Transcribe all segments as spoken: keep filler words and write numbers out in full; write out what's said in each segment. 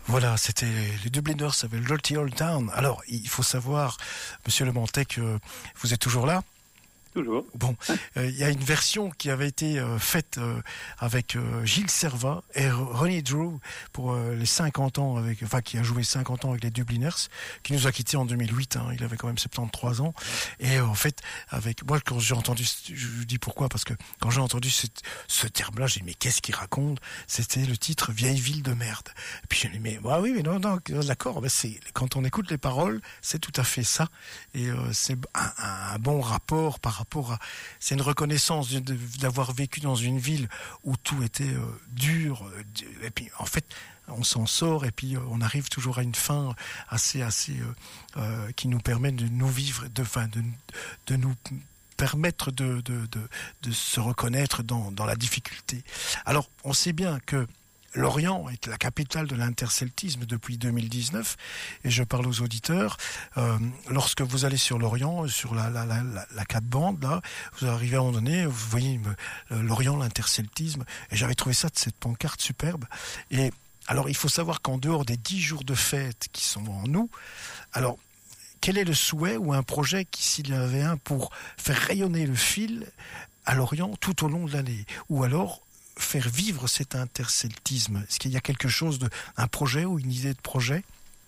Voilà, c'était les Dubliners avec Dirty Old Town. Alors, il faut savoir, Monsieur Le Mantet, que vous êtes toujours là ? Toujours. Bon, il euh, y a une version qui avait été euh, faite euh, avec euh, Gilles Servat et Ronnie Drew pour euh, les cinquante ans, avec, enfin qui a joué cinquante ans avec les Dubliners, qui nous a quittés en deux mille huit. Hein, il avait quand même soixante-treize ans. Et euh, en fait, avec moi, quand j'ai entendu, je vous dis pourquoi, parce que quand j'ai entendu ce, ce terme-là, j'ai dit mais qu'est-ce qu'il raconte ? C'était le titre Vieille ville de merde. Et puis j'ai dit mais bah oui, mais non, non, d'accord. Ben c'est quand on écoute les paroles, c'est tout à fait ça. Et euh, c'est un, un bon rapport par rapport à, c'est une reconnaissance de, de, d'avoir vécu dans une ville où tout était euh, dur, et puis en fait on s'en sort et puis euh, on arrive toujours à une fin assez assez euh, euh, qui nous permet de nous vivre, de fin de, de nous permettre de, de, de, de se reconnaître dans, dans la difficulté. Alors on sait bien que Lorient est la capitale de l'interceltisme depuis deux mille dix-neuf, et je parle aux auditeurs. Euh, lorsque vous allez sur Lorient, sur la la la la, la quatre bandes là, vous arrivez à un moment donné, vous voyez euh, Lorient, l'interceltisme, et j'avais trouvé ça de cette pancarte superbe. Et alors il faut savoir qu'en dehors des dix jours de fête qui sont en nous, alors quel est le souhait ou un projet qui, s'il y en avait un, pour faire rayonner le fil à Lorient tout au long de l'année, ou alors faire vivre cet interceltisme? Est-ce qu'il y a quelque chose de, un projet ou une idée de projet?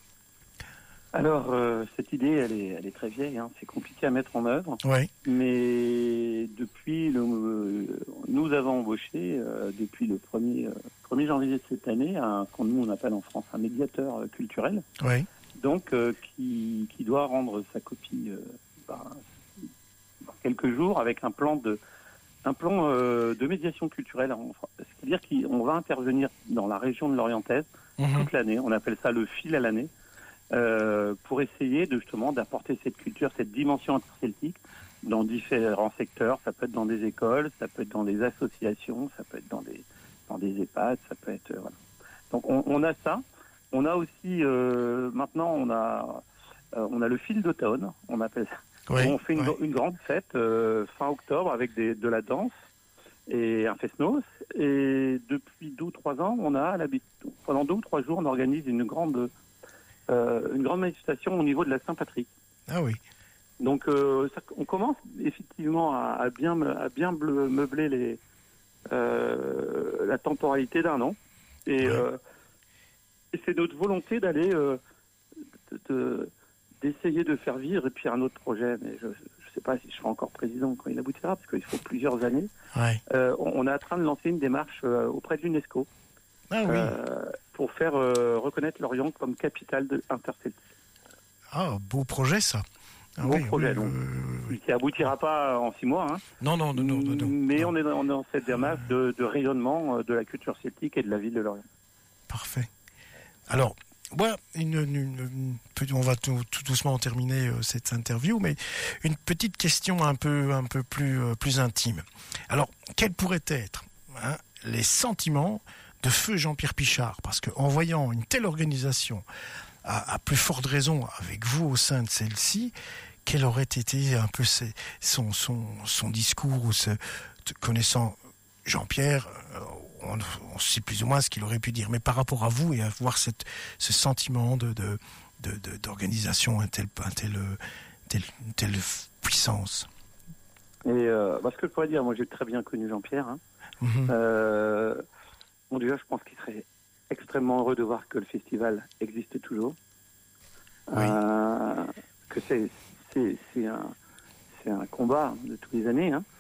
Alors, euh, cette idée, elle est, elle est très vieille, hein. C'est compliqué à mettre en œuvre. Oui. Mais depuis, le, euh, nous avons embauché, euh, depuis le premier, euh, premier janvier de cette année, un, qu'on nous on appelle en France un médiateur euh, culturel. Oui. Donc, euh, qui, qui doit rendre sa copie euh, bah, dans quelques jours avec un plan de un plan euh, de médiation culturelle. C'est-à-dire qu'on va intervenir dans la région de l'Orientaise mmh. toute l'année. On appelle ça le fil à l'année, euh, pour essayer de, justement d'apporter cette culture, cette dimension interceltique dans différents secteurs. Ça peut être dans des écoles, ça peut être dans des associations, ça peut être dans des dans des EHPAD, ça peut être euh, voilà. Donc on, on a ça. On a aussi euh, maintenant on a euh, on a le fil d'automne. On appelle ça. Oui, on fait une, oui. une grande fête euh, fin octobre avec des, de la danse et un fest-noz. Et depuis deux ou trois ans, on a pendant deux ou trois jours, on organise une grande euh, une grande manifestation au niveau de la Saint-Patrick. Ah oui. Donc euh, ça, on commence effectivement à, à bien à bien meubler les euh, la temporalité d'un an. Et, oui. euh, et c'est notre volonté d'aller euh, de, de d'essayer de faire vivre, et puis un autre projet, mais je ne sais pas si je serai encore président quand il aboutira, parce qu'il faut plusieurs années. Ouais. Euh, on, on est en train de lancer une démarche euh, auprès de l'UNESCO ah, oui. euh, pour faire euh, reconnaître Lorient comme capitale de interceltique. Ah, beau projet ça. Ah, beau oui, projet, oui, donc. Euh... Qui aboutira pas en six mois. Hein. Non, non, non, non, non. Mais non. on est dans, on est dans cette démarche de, de rayonnement de la culture celtique et de la ville de Lorient. Parfait. Alors, ouais, une, une, une, une, on va tout, tout doucement terminer euh, cette interview, mais une petite question un peu, un peu plus, euh, plus intime. Alors, quels pourraient être hein, les sentiments de feu Jean-Pierre Pichard ? Parce qu'en voyant une telle organisation, à, à plus forte raison avec vous au sein de celle-ci, quel aurait été un peu ses, son, son, son discours ou ce, connaissant Jean-Pierre euh, On, on sait plus ou moins ce qu'il aurait pu dire, mais par rapport à vous et à voir cette, ce sentiment de, de, de, de, d'organisation, un tel, un tel, tel, une telle puissance. Et euh, bah, ce que je pourrais dire, moi j'ai très bien connu Jean-Pierre. Hein. Mm-hmm. Euh, bon, déjà, je pense qu'il serait extrêmement heureux de voir que le festival existe toujours. Oui. Euh, que c'est, c'est, c'est, un, c'est un combat de toutes les années. Hein.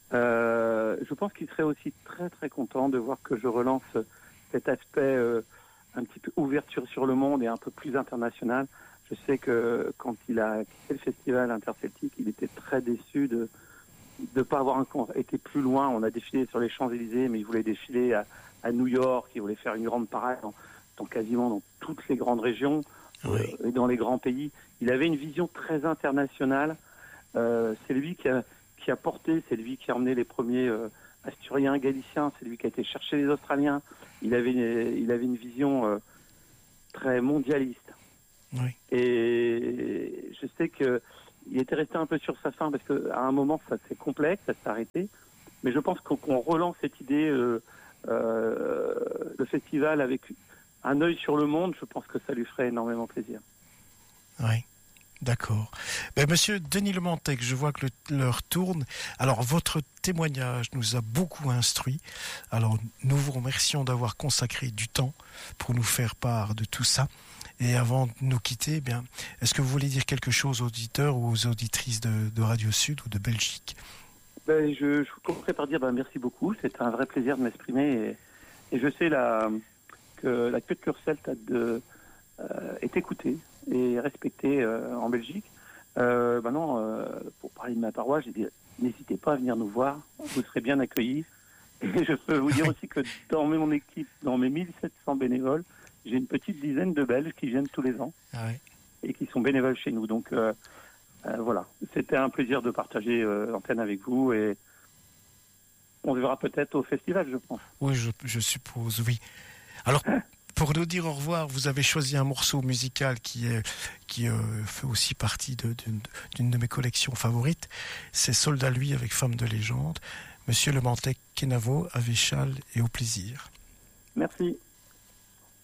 Euh, je pense qu'il serait aussi très très content de voir que je relance cet aspect euh, un petit peu ouverture sur le monde et un peu plus international. Je sais que quand il a quitté le festival interceltique, il était très déçu de de pas avoir un, été plus loin. On a défilé sur les Champs-Élysées, mais il voulait défiler à, à New York, il voulait faire une grande parade dans, dans quasiment dans toutes les grandes régions oui. euh, et dans les grands pays. Il avait une vision très internationale. Euh, c'est lui qui a qui a porté, c'est lui qui a emmené les premiers euh, Asturiens, Galiciens, c'est lui qui a été chercher les Australiens. Il avait une, il avait une vision euh, très mondialiste. Oui. Et je sais que il était resté un peu sur sa faim parce qu'à un moment, ça c'est complexe, ça s'est arrêté. Mais je pense qu'on, qu'on relance cette idée, euh, euh, le festival avec un œil sur le monde, je pense que ça lui ferait énormément plaisir. Oui. D'accord. Ben, monsieur Denis Le Mantec, je vois que le, l'heure tourne. Alors, votre témoignage nous a beaucoup instruits. Alors, nous vous remercions d'avoir consacré du temps pour nous faire part de tout ça. Et avant de nous quitter, eh bien, est-ce que vous voulez dire quelque chose aux auditeurs ou aux auditrices de, de Radio Sud ou de Belgique? Ben, je, je commencerai par dire ben, merci beaucoup. C'est un vrai plaisir de m'exprimer. Et, et je sais la, que la Culture Celte a de, euh, est écoutée et respecté euh, en Belgique. Euh, maintenant, euh, pour parler de ma paroisse, j'ai dit, n'hésitez pas à venir nous voir, vous serez bien accueillis. Et je peux vous dire aussi que dans mon équipe, dans mes mille sept cents bénévoles, j'ai une petite dizaine de Belges qui viennent tous les ans Ah ouais. et qui sont bénévoles chez nous. Donc euh, euh, voilà, c'était un plaisir de partager euh, l'antenne avec vous et on se verra peut-être au festival, je pense. Oui, je, je suppose, oui. Alors, pour nous dire au revoir, vous avez choisi un morceau musical qui, est, qui euh, fait aussi partie de, d'une, d'une de mes collections favorites. C'est Soldat lui avec Femme de légende. Monsieur Le Mantec, Kenavo, à Véchal et au plaisir. Merci.